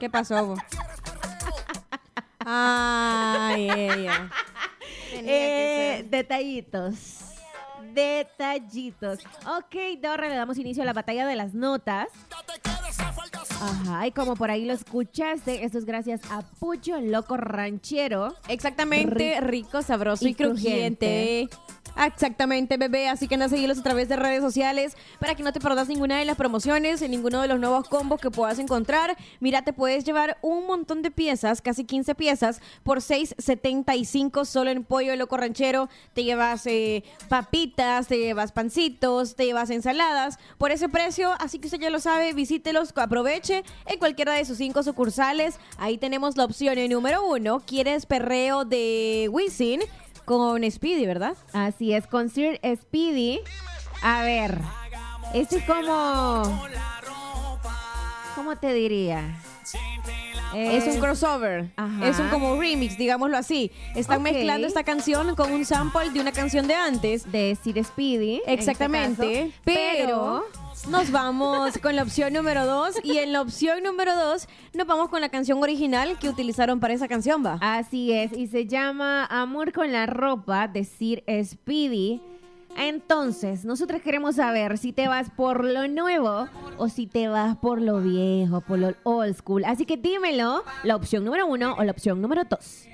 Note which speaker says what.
Speaker 1: ¿Qué pasó? Ay, ella.
Speaker 2: Detallitos. Ok, Dorra, le damos inicio a la batalla de las notas. Ajá, y como por ahí lo escuchaste, esto es gracias a Pucho Loco Ranchero.
Speaker 1: Exactamente, rico, sabroso y crujiente. Exactamente, bebé. Así que anda a seguirlos a través de redes sociales para que no te perdas ninguna de las promociones, en ninguno de los nuevos combos que puedas encontrar. Mira, te puedes llevar un montón de piezas, casi 15 piezas, por $6.75 solo en Pollo Loco Ranchero. Te llevas papitas, te llevas pancitos, te llevas ensaladas por ese precio. Así que usted ya lo sabe, visítelos, aproveche en cualquiera de sus 5 sucursales. Ahí tenemos la opción número 1. ¿Quieres perreo de Wisin? Con Speedy, ¿verdad?
Speaker 2: Así es, con Sir Speedy. A ver, este es como... ¿Cómo te diría?
Speaker 1: Es un crossover.
Speaker 2: Ajá.
Speaker 1: Es un como remix, digámoslo así. Están mezclando esta canción con un sample de una canción de antes.
Speaker 2: De Sir Speedy.
Speaker 1: Exactamente.
Speaker 2: En este caso,
Speaker 1: pero nos vamos con la opción número 2. Y en la opción número 2 nos vamos con la canción original que utilizaron para esa canción, ¿va?
Speaker 2: Así es, y se llama Amor con la ropa de Sir Speedy. Entonces, nosotros queremos saber si te vas por lo nuevo o si te vas por lo viejo, por lo old school. Así que dímelo, la opción número 1 o la opción número 2.